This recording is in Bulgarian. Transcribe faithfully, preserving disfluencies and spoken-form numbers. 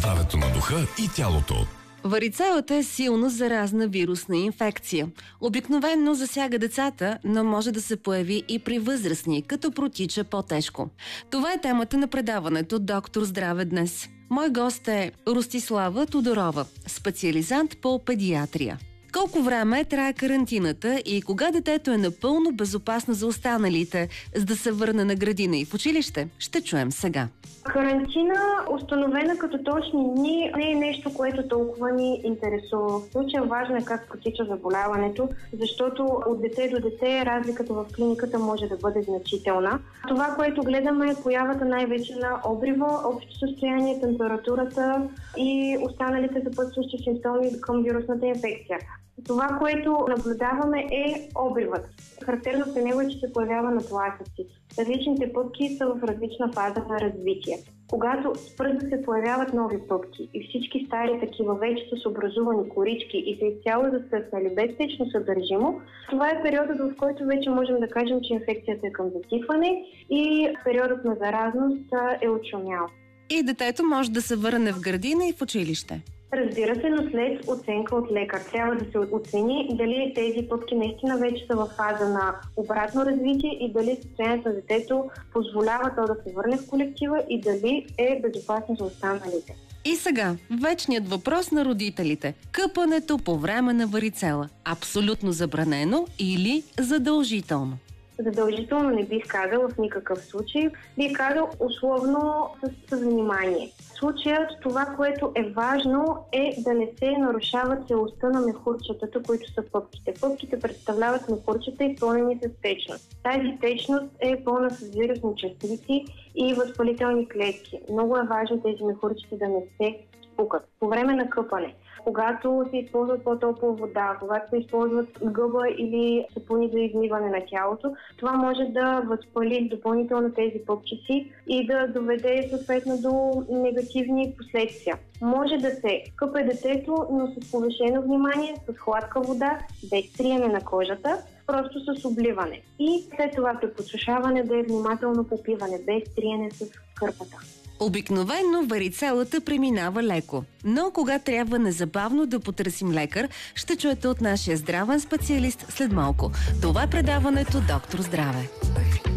здравето на духа и тялото. Варицелата е силно заразна вирусна инфекция. Обикновено засяга децата, но може да се появи и при възрастни, като протича по-тежко. Това е темата на предаването Доктор Здраве днес. Мой гост е Ростислава Тодорова, специализант по педиатрия. Колко време трае карантината и кога детето е напълно безопасно за останалите, за да се върне на градина и в училище, ще чуем сега. Карантина, установена като точни дни, не е нещо, което толкова ни интересува. В случая важно е как протича заболяването, защото от дете до дете разликата в клиниката може да бъде значителна. Това, което гледаме е появата най-вече на обрива, общо състояние, температурата и останалите съпътстващи симптоми към вирусната инфекция. Това, което наблюдаваме е обривът. Характерно при него е, че се появява на тласъци. Различните пъпки са в различна фаза на развитие. Когато спрат да се появяват нови пъпки и всички стари такива вече са с образувани корички и са изцяло засъхнали без течно съдържимо, това е периодът, в който вече можем да кажем, че инфекцията е към засихване и периодът на заразност е отшумял. И детето може да се върне в градина и в училище. Разбира се, но след оценка от лекар. Трябва да се оцени дали тези пъпки наистина вече са в фаза на обратно развитие и дали състоянието на детето позволява то да се върне в колектива и дали е безопасно за останалите. И сега, вечният въпрос на родителите. Къпането по време на варицела. Абсолютно забранено или задължително? Задължително не бих казал в никакъв случай. Бих казал условно с, с внимание. В случая това, което е важно, е да не се нарушава целостта на мехурчетата, които са пъпките. Пъпките представляват мехурчета, изпълнени с течност. Тази течност е пълна с вирусни частици и възпалителни клетки. Много е важно тези мехурчета да не се спукат. По време на къпане, когато се използват по-топла вода, когато се използват гъба или сапуни за измиване на тялото, това може да възпали допълнително тези пъпчици и да доведе съответно до негативни последствия. Може да се къпе детето, но с повишено внимание, с хладка вода, без триене на кожата, просто с обливане. И след това при подсушаване да е внимателно попиване, без триене с кърпата. Обикновено варицелата преминава леко, но кога трябва незабавно да потърсим лекар, ще чуете от нашия здравен специалист след малко. Това е предаването Доктор Здраве.